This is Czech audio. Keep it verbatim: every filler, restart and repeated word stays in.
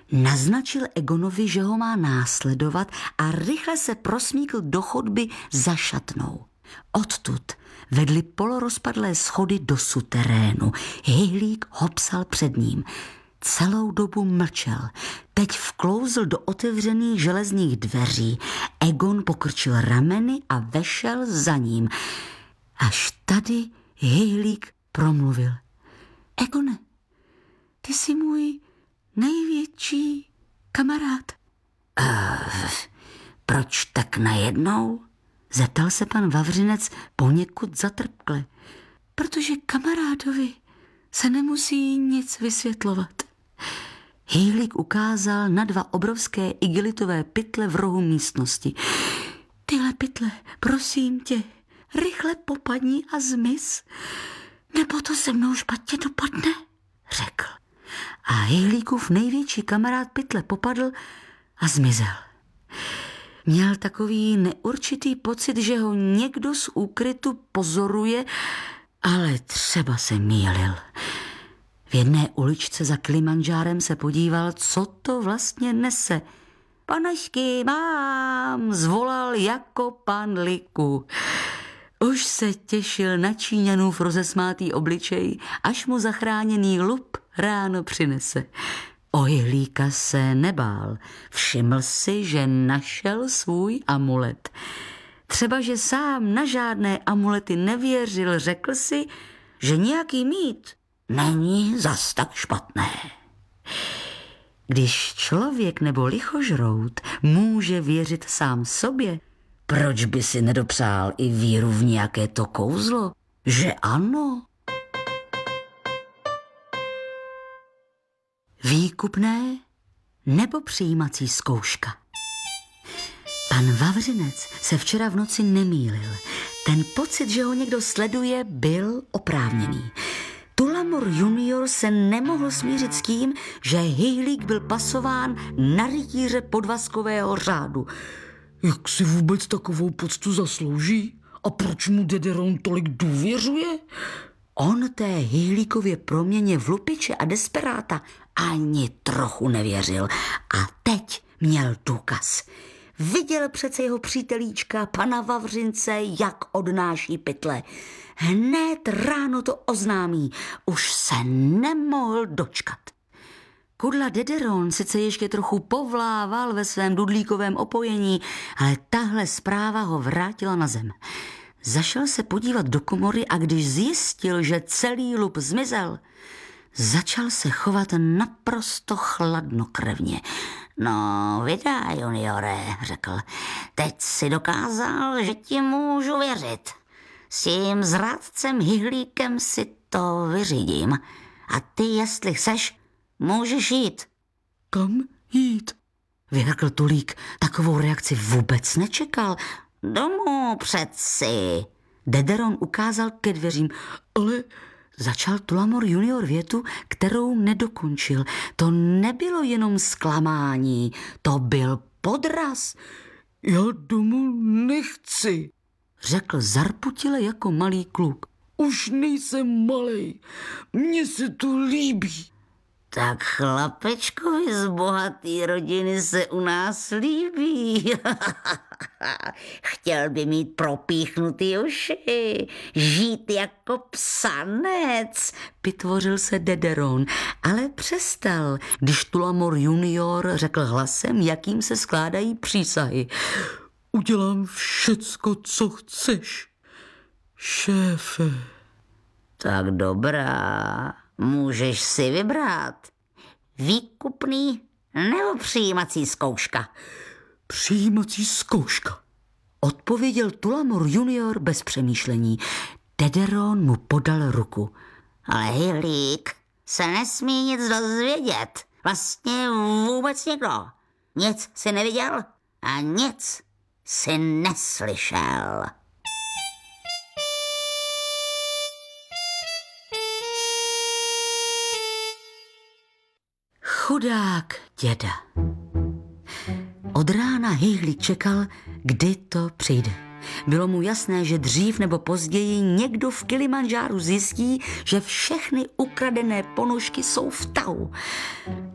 Naznačil Egonovi, že ho má následovat a rychle se prosmíkl do chodby za šatnou. Odtud vedly polorozpadlé schody do suterénu. Hejlík hopsal před ním. Celou dobu mlčel. Teď vklouzl do otevřených železných dveří. Egon pokrčil rameny a vešel za ním. Až tady Hejlík promluvil. Egone, ty jsi můj největší kamarád. Uh, proč tak najednou? Zeptal se pan Vavřinec poněkud zatrpkle. Protože kamarádovi se nemusí nic vysvětlovat. Hejlík ukázal na dva obrovské igelitové pytle v rohu místnosti. Tyhle pytle, prosím tě, rychle popadni a zmiz, nebo to se mnou špatně dopadne, řekl. A Hejlíkův největší kamarád pytle popadl a zmizel. Měl takový neurčitý pocit, že ho někdo z úkrytu pozoruje, ale třeba se mýlil. V jedné uličce za Kilimandžárem se podíval, co to vlastně nese. Panašky mám, zvolal jako pan Liku. Už se těšil na Číňanův rozesmátý obličej, až mu zachráněný lup ráno přinese. O Hejlíka se nebál. Všiml si, že našel svůj amulet. Třeba, že sám na žádné amulety nevěřil, řekl si, že nějaký mít není zas tak špatné. Když člověk nebo lichožrout může věřit sám sobě, proč by si nedopřál i víru v nějaké to kouzlo? Že ano? Výkupné nebo přijímací zkouška? Pan Vavřinec se včera v noci nemýlil. Ten pocit, že ho někdo sleduje, byl oprávněný. Tulamor junior se nemohl smířit s tím, že Hejlík byl pasován na rytíře podvazkového řádu. Jak si vůbec takovou poctu zaslouží? A proč mu Dederon tolik důvěřuje? On té Hejlíkově proměně v lupiče a desperáta ani trochu nevěřil. A teď měl důkaz. Viděl přece jeho přítelíčka, pana Vavřince, jak odnáší pytle. Hned ráno to oznámí. Už se nemohl dočkat. Kudla Dederon sice ještě trochu povlával ve svém dudlíkovém opojení, ale tahle zpráva ho vrátila na zem. Zašel se podívat do komory a když zjistil, že celý lup zmizel, začal se chovat naprosto chladnokrevně. No, vydá, juniore, řekl, teď si dokázal, že ti můžu věřit. S tím zrádcem Hejlíkem si to vyřídím. A ty, jestli chceš, můžeš jít. Kam jít? Vyhrkl Tulík. Takovou reakci vůbec nečekal. Domů přeci. Dederon ukázal ke dveřím. Ale začal Tulamor junior větu, kterou nedokončil. To nebylo jenom zklamání, to byl podraz. Já domů nechci, řekl zarputile jako malý kluk. Už nejsem malej, mně se to líbí. Tak chlapečkovi z bohatý rodiny se u nás líbí. Chtěl by mít propíchnutý uši, žít jako psanec, vytvořil se Dederon, ale přestal, když Tulamor junior řekl hlasem, jakým se skládají přísahy. Udělám všecko, co chceš, šéfe. Tak dobrá. Můžeš si vybrat. Výkupný nebo přijímací zkouška? Přijímací zkouška, odpověděl Tulamor junior bez přemýšlení. Dederon mu podal ruku. Ale Hejlík se nesmí nic dozvědět. Vlastně vůbec nikdo. Nic si neviděl a nic si neslyšel. Chudák děda. Od rána Hejlík čekal, kdy to přijde. Bylo mu jasné, že dřív nebo později někdo v Kilimandžáru zjistí, že všechny ukradené ponožky jsou v tahu.